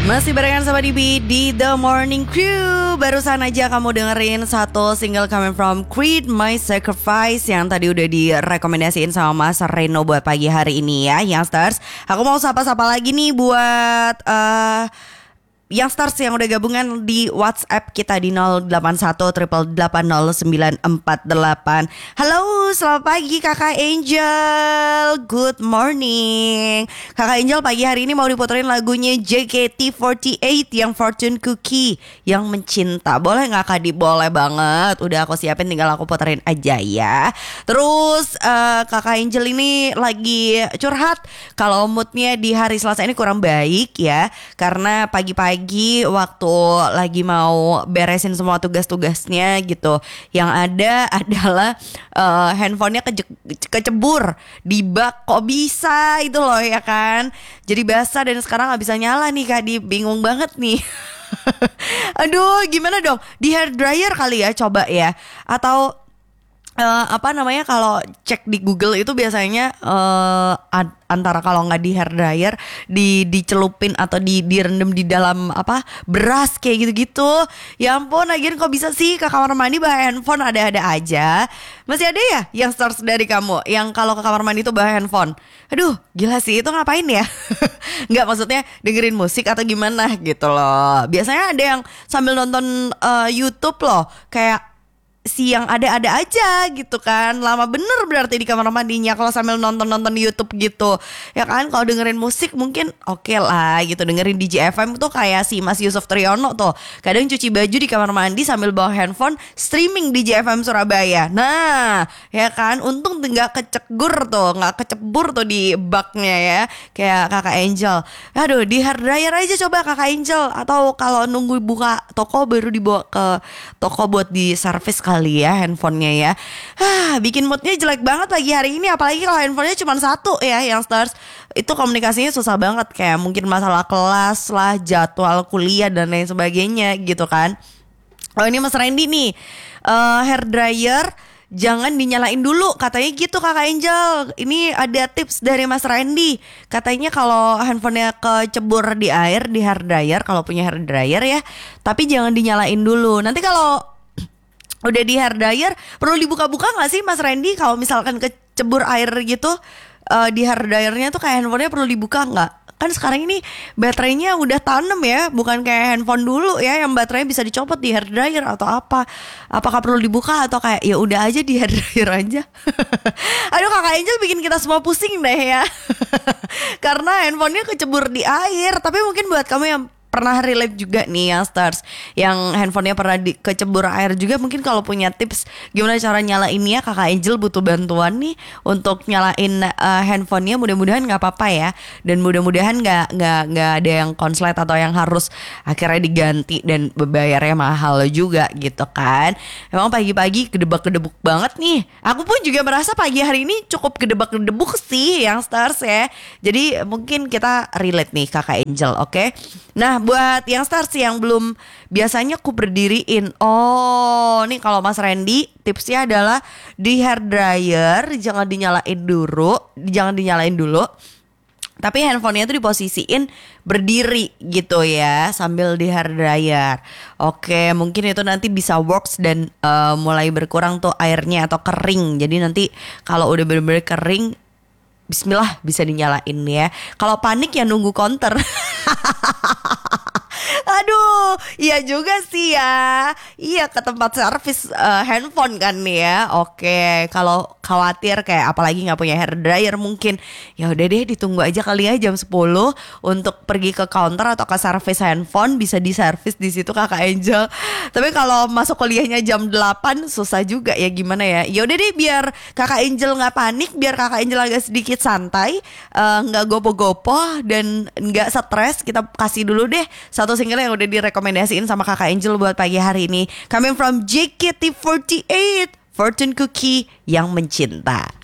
Masih barengan sama Dibi di The Morning Crew. Barusan aja kamu dengerin satu single coming from Creed, My Sacrifice, yang tadi udah direkomendasiin sama Mas Reno buat pagi hari ini ya, Youngsters. Aku mau sapa-sapa lagi nih buat Youngsters yang udah gabungan di WhatsApp kita di 081 888 0948. Halo, selamat pagi Kakak Angel. Good morning. Kakak Angel pagi hari ini mau diputerin lagunya JKT48 yang Fortune Cookie, yang mencinta. Boleh gak Kak? Boleh banget. Udah aku siapin, tinggal aku puterin aja ya. Terus Kakak Angel ini lagi curhat kalau moodnya di hari Selasa ini kurang baik ya, karena pagi-pagi waktu lagi mau beresin semua tugas-tugasnya gitu, yang ada adalah handphonenya kecebur di bak. Kok bisa itu loh ya kan, jadi basah dan sekarang gak bisa nyala nih Kak. Bingung banget nih. Aduh, gimana dong? Di hair dryer kali ya, coba ya. Atau kalau cek di Google itu biasanya antara kalau nggak di hair dryer dicelupin atau direndam di dalam beras kayak gitu-gitu. Ya ampun, lagian kok bisa sih ke kamar mandi bawa handphone? Ada-ada aja. Masih ada ya yang stars dari kamu yang kalau ke kamar mandi tuh bawa handphone? Aduh, gila sih, itu ngapain ya? Nggak, maksudnya dengerin musik atau gimana gitu loh. Biasanya ada yang sambil nonton YouTube loh, kayak yang ada-ada aja gitu kan. Lama bener berarti di kamar mandinya kalau sambil nonton YouTube gitu. Ya kan, kalau dengerin musik mungkin oke lah gitu. Dengerin DJ FM tuh kayak si Mas Yusuf Triyono tuh, kadang cuci baju di kamar mandi sambil bawa handphone streaming DJ FM Surabaya. Nah, ya kan, untung gak kecebur tuh di baknya ya, kayak Kakak Angel. Aduh, di hair dryer aja coba Kakak Angel. Atau kalau nunggu buka toko baru dibawa ke toko buat di service kali ya handphonenya ya. Bikin moodnya jelek banget pagi hari ini. Apalagi kalau handphonenya cuma satu ya, yang stars. Itu komunikasinya susah banget, kayak mungkin masalah kelas lah, jadwal kuliah dan lain sebagainya gitu kan. Oh, ini Mas Randy nih, hair dryer jangan dinyalain dulu katanya gitu Kakak Angel. Ini ada tips dari Mas Randy. Katanya kalau handphonenya kecebur di air, di hair dryer, kalau punya hair dryer ya, tapi jangan dinyalain dulu. Nanti kalau udah di hair dryer perlu dibuka-buka gak sih Mas Randy? Kalau misalkan kecebur air gitu di hair dryernya tuh kayak handphonenya perlu dibuka gak? Kan sekarang ini baterainya udah tanem ya, bukan kayak handphone dulu ya yang baterainya bisa dicopot di hair dryer atau apa. Apakah perlu dibuka atau kayak ya udah aja di hair dryer aja? Aduh, Kakak Angel bikin kita semua pusing deh ya. Karena handphonenya kecebur di air. Tapi mungkin buat kamu yang pernah relate juga nih, yang stars, yang handphonenya pernah kecebur air juga, mungkin kalau punya tips gimana cara nyalainnya, Kakak Angel butuh bantuan nih untuk nyalain handphonenya. Mudah-mudahan nggak apa-apa ya, dan mudah-mudahan nggak ada yang konslet atau yang harus akhirnya diganti dan bayarnya mahal juga gitu kan. Emang pagi-pagi kedebak-kedebuk banget nih. Aku pun juga merasa pagi hari ini cukup kedebak-kedebuk sih, yang stars ya. Jadi mungkin kita relate nih Kakak Angel, oke? Nah, buat yang stars yang belum biasanya aku berdiriin. Oh, nih kalau Mas Randy tipsnya adalah di hair dryer jangan dinyalain dulu. Tapi handphonenya tuh diposisiin berdiri gitu ya, sambil di hair dryer. Oke, mungkin itu nanti bisa works dan mulai berkurang tuh airnya atau kering. Jadi nanti kalau udah bener-bener kering, bismillah bisa dinyalain ya. Kalau panik ya nunggu counter. Aduh, iya juga sih ya. Iya, ke tempat servis handphone kan ya. Oke, kalau khawatir kayak apalagi gak punya hair dryer, mungkin ya udah deh ditunggu aja kali ya jam 10 untuk pergi ke counter atau ke servis handphone. Bisa diservis di situ Kakak Angel. Tapi kalau masuk kuliahnya jam 8 susah juga ya, gimana ya. Ya udah deh, biar Kakak Angel gak panik, biar Kakak Angel agak sedikit santai, gak gopoh-gopoh dan gak stres, kita kasih dulu deh satu single yang udah direkomendasiin sama Kakak Angel buat pagi hari ini. Coming from JKT48, Fortune Cookie, yang mencinta.